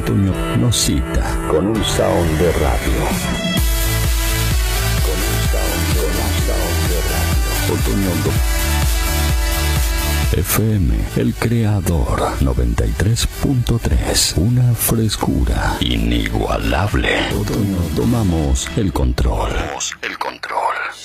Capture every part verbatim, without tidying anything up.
Otoño nos cita con un sound de radio. Con un sound de, un sound de radio. Otoño do... F M, el creador, noventa y tres punto tres. Una frescura inigualable. Otoño, tomamos el control. Tomamos el control.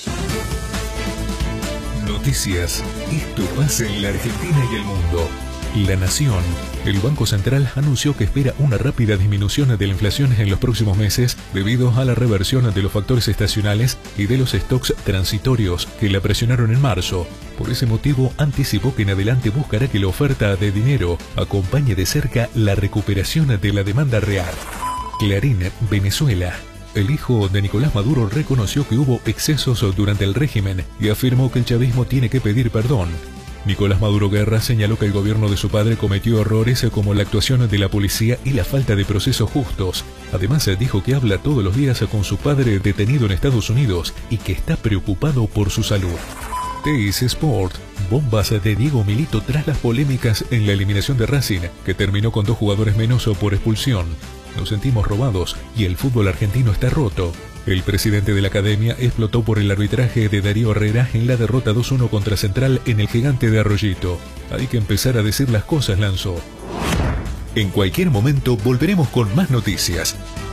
Noticias. Esto pasa en la Argentina y el mundo. La Nación. El Banco Central anunció que espera una rápida disminución de la inflación en los próximos meses debido a la reversión de los factores estacionales y de los stocks transitorios que la presionaron en marzo. Por ese motivo, anticipó que en adelante buscará que la oferta de dinero acompañe de cerca la recuperación de la demanda real. Clarín, Venezuela. El hijo de Nicolás Maduro reconoció que hubo excesos durante el régimen y afirmó que el chavismo tiene que pedir perdón. Nicolás Maduro Guerra señaló que el gobierno de su padre cometió errores como la actuación de la policía y la falta de procesos justos. Además, dijo que habla todos los días con su padre detenido en Estados Unidos y que está preocupado por su salud. T S Sport. Bombas de Diego Milito tras las polémicas en la eliminación de Racing, que terminó con dos jugadores menos por expulsión. Nos sentimos robados y el fútbol argentino está roto. El presidente de la academia explotó por el arbitraje de Darío Herrera en la derrota dos uno contra Central en el Gigante de Arroyito. Hay que empezar a decir las cosas, lanzó. En cualquier momento volveremos con más noticias.